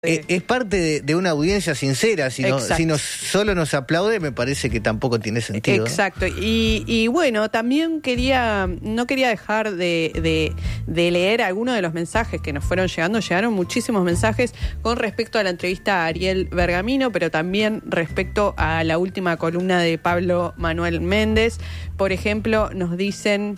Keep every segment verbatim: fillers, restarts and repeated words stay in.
Eh, es parte de, de una audiencia sincera, si, no, si nos, solo nos aplaude me parece que tampoco tiene sentido. Exacto, ¿no? y, y bueno, también quería, no quería dejar de, de, de leer algunos de los mensajes que nos fueron llegando. Llegaron muchísimos mensajes con respecto a la entrevista a Ariel Bergamino, pero también respecto a la última columna de Pablo Manuel Méndez. Por ejemplo, nos dicen: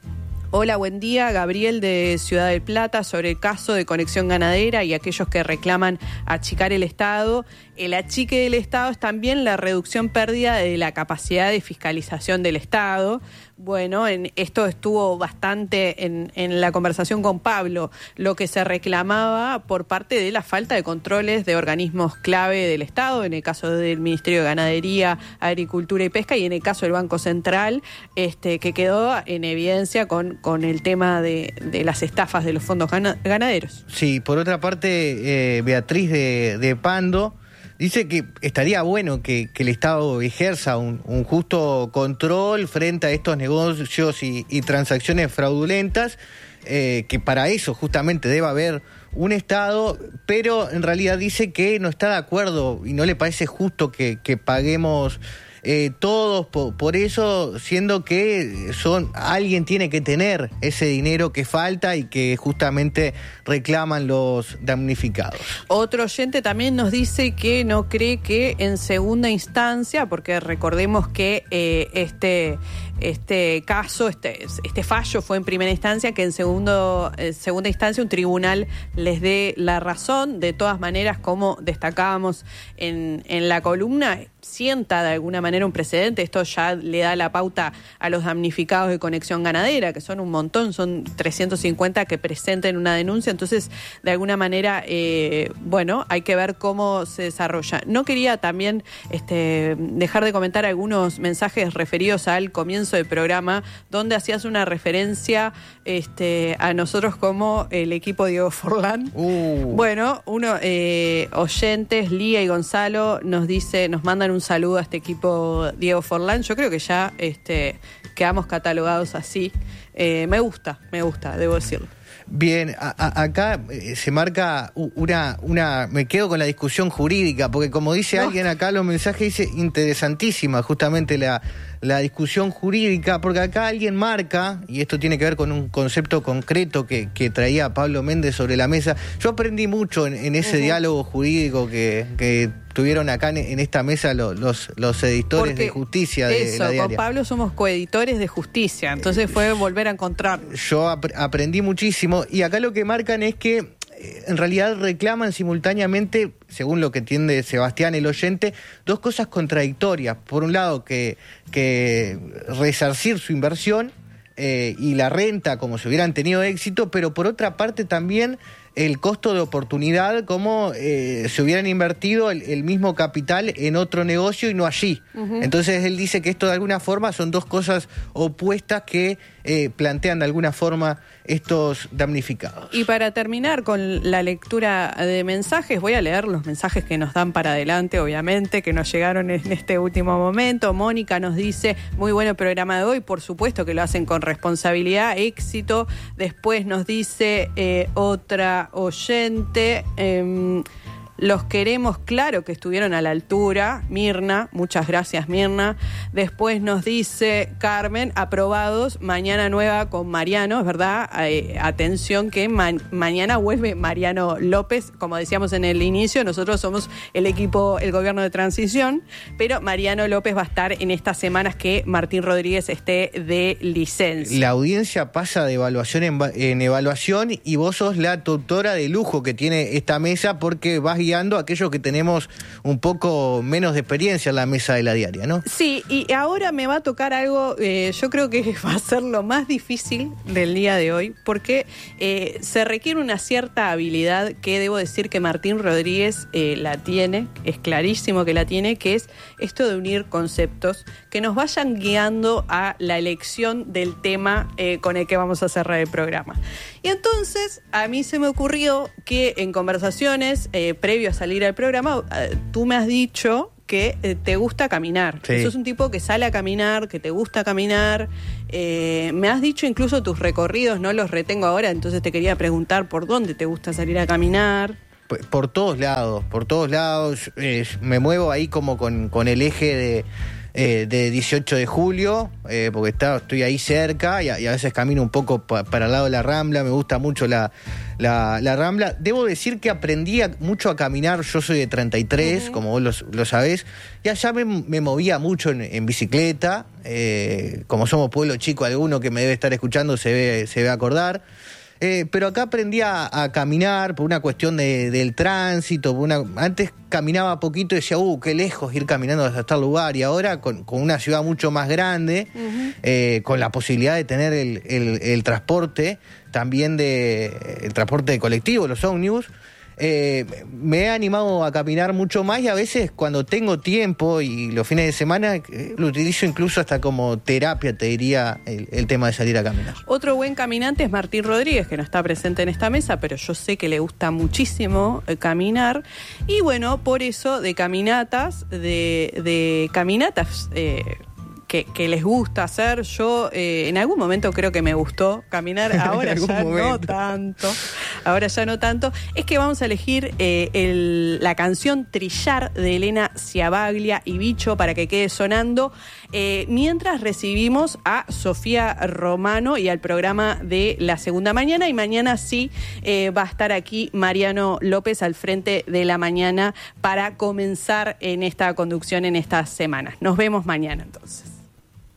hola, buen día, Gabriel de Ciudad del Plata, sobre el caso de Conexión Ganadera y aquellos que reclaman achicar el Estado. El achique del Estado es también la reducción pérdida de la capacidad de fiscalización del Estado. Bueno, en esto estuvo bastante en, en la conversación con Pablo, lo que se reclamaba por parte de la falta de controles de organismos clave del Estado, en el caso del Ministerio de Ganadería, Agricultura y Pesca, y en el caso del Banco Central, este, que quedó en evidencia con, con el tema de, de las estafas de los fondos gana, ganaderos. Sí, por otra parte, eh, Beatriz de, de Pando dice que estaría bueno que, que el Estado ejerza un, un justo control frente a estos negocios y, y transacciones fraudulentas, eh, que para eso justamente debe haber un Estado, pero en realidad dice que no está de acuerdo y no le parece justo que, que paguemos Eh, todos por, por eso, siendo que son alguien tiene que tener ese dinero que falta y que justamente reclaman los damnificados. Otro oyente también nos dice que no cree que en segunda instancia, porque recordemos que eh, este, este caso, este, este fallo fue en primera instancia, que en segundo, eh, segunda instancia un tribunal les dé la razón. De todas maneras, como destacábamos en, en la columna, sienta de alguna manera un precedente. Esto ya le da la pauta a los damnificados de Conexión Ganadera, que son un montón, son trescientos cincuenta que presenten una denuncia. Entonces, de alguna manera, eh, bueno, hay que ver cómo se desarrolla. No quería también este, dejar de comentar algunos mensajes referidos al comienzo del programa, donde hacías una referencia este, a nosotros como el equipo Diego Forlán. Uh. Bueno, uno eh, oyentes, Lía y Gonzalo, nos dice, nos mandan un saludo a este equipo Diego Forlán. Yo creo que ya este, quedamos catalogados así. Eh, me gusta, me gusta, debo decirlo. Bien, a, a, acá eh, se marca una, una... Me quedo con la discusión jurídica, porque como dice no. alguien acá, los mensajes dice interesantísima justamente la, la discusión jurídica, porque acá alguien marca, y esto tiene que ver con un concepto concreto que, que traía Pablo Méndez sobre la mesa. Yo aprendí mucho en, en ese uh-huh. diálogo jurídico que... que tuvieron acá en esta mesa los, los, los editores Porque de justicia de eso, la diaria. Con Pablo somos coeditores de justicia, entonces fue volver a encontrar. Yo ap- aprendí muchísimo y acá lo que marcan es que eh, en realidad reclaman simultáneamente, según lo que entiende Sebastián el oyente, dos cosas contradictorias. Por un lado, que, que resarcir su inversión eh, y la renta como si hubieran tenido éxito, pero por otra parte también el costo de oportunidad, como eh, se hubieran invertido el, el mismo capital en otro negocio y no allí. Uh-huh. Entonces él dice que esto de alguna forma son dos cosas opuestas que eh, plantean de alguna forma estos damnificados. Y para terminar con la lectura de mensajes, voy a leer los mensajes que nos dan para adelante, obviamente, que nos llegaron en este último momento. Mónica nos dice, muy bueno el programa de hoy, por supuesto que lo hacen con responsabilidad, éxito. Después nos dice eh, otra oyente, eh, los queremos, claro que estuvieron a la altura. Mirna, muchas gracias Mirna. Después nos dice Carmen, aprobados, mañana nueva con Mariano, es verdad, eh, atención que ma- mañana vuelve Mariano López, como decíamos en el inicio, nosotros somos el equipo, el gobierno de transición, pero Mariano López va a estar en estas semanas que Martín Rodríguez esté de licencia. La audiencia pasa de evaluación en, en evaluación y vos sos la tutora de lujo que tiene esta mesa porque vas guiando a aquellos que tenemos un poco menos de experiencia en la mesa de la diaria, ¿no? Sí, y ahora me va a tocar algo, eh, yo creo que va a ser lo más difícil del día de hoy, porque eh, se requiere una cierta habilidad que debo decir que Martín Rodríguez eh, la tiene, es clarísimo que la tiene, que es esto de unir conceptos que nos vayan guiando a la elección del tema eh, con el que vamos a cerrar el programa. Y entonces a mí se me ocurrió que en conversaciones eh, previo a salir al programa, eh, tú me has dicho que eh, te gusta caminar. Sí. Sos un tipo que sale a caminar, que te gusta caminar. Eh, me has dicho incluso tus recorridos, no los retengo ahora, entonces te quería preguntar por dónde te gusta salir a caminar. por todos lados, por todos lados. Eh, me muevo ahí como con, con el eje de, eh, de dieciocho de julio, eh, porque está, estoy ahí cerca y a, y a veces camino un poco pa, para el lado de la Rambla. Me gusta mucho la, la, la Rambla. Debo decir que aprendí a, mucho a caminar. Yo soy de treinta y tres, uh-huh. como vos lo, lo sabés, y allá me, me movía mucho en, en bicicleta. Eh, como somos pueblo chico, alguno que me debe estar escuchando se ve, se ve acordar. Eh, pero acá aprendí a, a caminar por una cuestión de, del tránsito. Por una, antes caminaba poquito y decía, uh, qué lejos ir caminando hasta tal lugar. Y ahora con, con una ciudad mucho más grande, uh-huh. eh, con la posibilidad de tener el, el, el transporte, también de el transporte colectivo, los ómnibus, eh, me he animado a caminar mucho más, y a veces cuando tengo tiempo y los fines de semana eh, lo utilizo incluso hasta como terapia, te diría, el, el tema de salir a caminar. Otro buen caminante es Martín Rodríguez, que no está presente en esta mesa, pero yo sé que le gusta muchísimo eh, caminar, y bueno, por eso de caminatas, de, de caminatas... Eh, Que, que les gusta hacer. Yo eh, en algún momento creo que me gustó caminar, ahora ya momento. no tanto, ahora ya no tanto, es que vamos a elegir eh, el, la canción Trillar de Elena Ciabaglia y Bicho para que quede sonando, eh, mientras recibimos a Sofía Romano y al programa de La Segunda Mañana, y mañana sí eh, va a estar aquí Mariano López al frente de la mañana para comenzar en esta conducción en estas semanas. Nos vemos mañana entonces.